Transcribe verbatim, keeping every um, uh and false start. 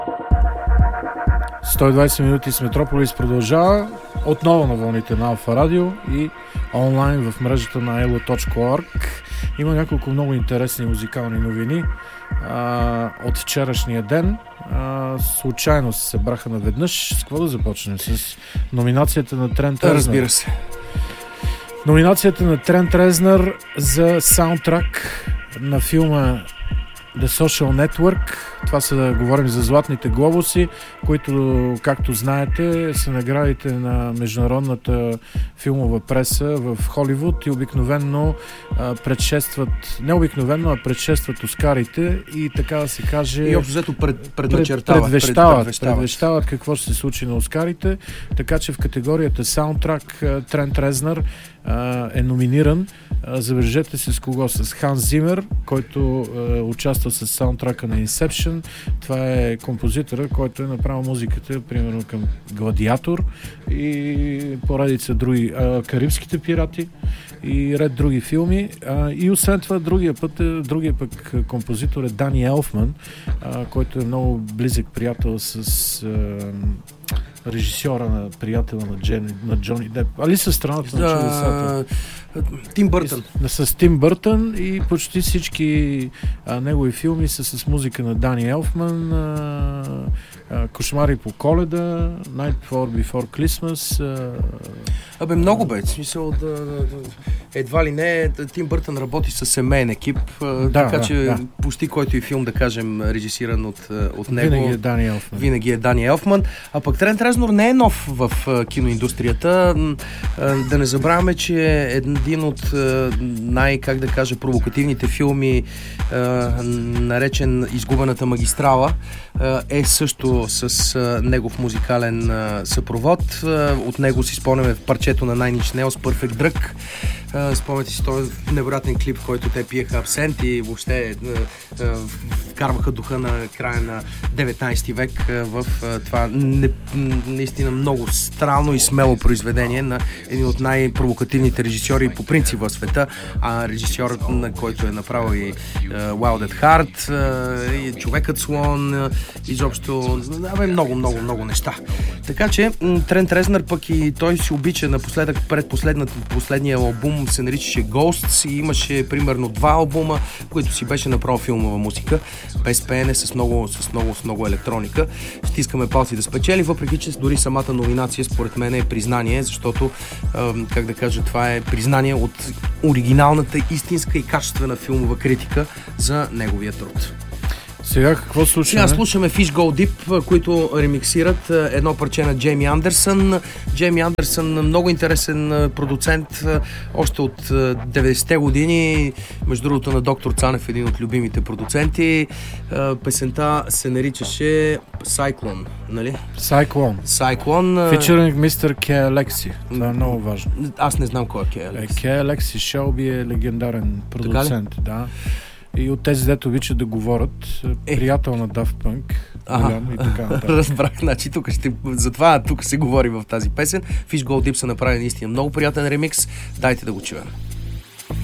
сто и двайсет минути с Метрополис продължава отново на вълните на Алфа Радио и онлайн в мрежата на elo точка org. Има няколко много интересни музикални новини а, от вчерашния ден. А, случайно се събраха наведнъж. С какво да започнем? С номинацията на Трент Резнър. Разбира се. Номинацията на Трент Резнър за саундтрак на филма The Social Network. Това са да говорим за Златните глобуси, които, както знаете, са наградите на международната филмова преса в Холивуд и обикновенно а, предшестват, не обикновенно, а предшестват Оскарите и така да се каже... И общо взето пред, предначертават. Предвещават, предвещават. предвещават какво ще се случи на Оскарите, така че в категорията саундтрак Трент Резнър а, е номиниран. А, забележете се с кого? С Ханс Зимер, който а, участва с саундтрака на Inception. Това е композитора, който е направил музиката, примерно към Гладиатор и поредица други, а, Карибските пирати и ред други филми. А, и освен това, другия път, другия пък композитор е Дани Елфман, а, който е много близък приятел с а, режисьора на приятела на, Джен, на Джони Деп. Али със страната на чудесата? Тим Бъртън. С, с Тим Бъртън и почти всички а, негови филми са с музика на Дани Елфман. А, а, Кошмари по Коледа, Night Before, Before Christmas. А, Абе, много бе. В смисъл да, да, да, едва ли не, Тим Бъртън работи с семейен екип, да, така да, че да. почти който и филм, да кажем, режисиран от, от него. Винаги е Дани Елфман. Винаги е Дани Елфман. А пък Трент Резнър не е нов в киноиндустрията. Да не забравяме, че е един от най, как да кажа, провокативните филми, наречен Изгубената магистрала, е също с негов музикален съпровод. От него си спомняме в парчето на Nine Inch Nails Perfect Drug. Спомняте си този невероятен клип, в който те пиеха абсент и въобще вкарваха духа на края на деветнайсети век в това не, наистина много странно и смело произведение на един от най-провокативните режисьори по принцип в света, а режисьорът, на който е направил и uh, Wild at Heart, uh, и Човекът слон, изобщо много, много, много неща. Така че Трент Резнър пък и той си обича напоследък, пред последния албум се наричаше Ghosts и имаше примерно два албума, в които си беше направил филмова музика, без пеене, с много, с много, с много електроника. Стискаме палци да спечели, въпреки че дори самата номинация според мен е признание, защото, как да кажа, това е признание от оригиналната, истинска и качествена филмова критика за неговия труд. Сега какво слушаме? Сега слушаме Fish Go Deep, които ремиксират едно парче на Джейми Андерсън. Джейми Андерсън, много интересен продуцент, още от деветдесетте години, между другото на доктор Цанев, един от любимите продуценти. Песента се наричаше Cyclone, нали? Cyclone. Cyclone. Featuring мистер Кей Алекси. Това е много важно. Аз не знам кой е Кей Алекси. Кей Алекси Шелби е легендарен продуцент, да. И от тези, дето обичат да говорят, е. приятел на Daft Punk, ага. и така нататък. Разбрах, значи тук ще, затова тук се говори в тази песен. Fish Go Deep са направили наистина много приятен ремикс. Дайте да го чуем.